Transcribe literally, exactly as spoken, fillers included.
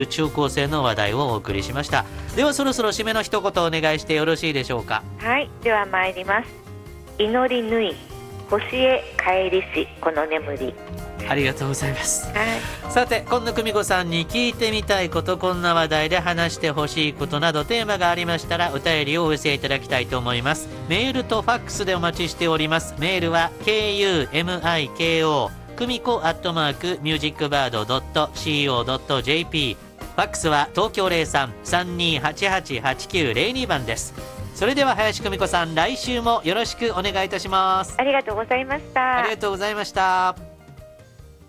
中高生の話題をお送りしました。ではそろそろ締めの一言お願いしてよろしいでしょうか。 はい、では参ります。祈り縫い星へ帰りしこの眠り。 ありがとうございます、 はい、 さて今野久美子さんに聞いてみたいこと、こんな話題で話してほしいことなどテーマがありましたらお便りをお寄せいただきたいと思います。メールとファックスでお待ちしております。メールは ケーユーエムアイケーオー 久美子アットマークミュージックバードドットシーオードットジェーピー、 ファックスは東京 ゼロさん さんにーはちはちはちきゅうゼロに 番です。それでは林久美子さん、来週もよろしくお願いいたします。 ありがとうございました。 ありがとうございました。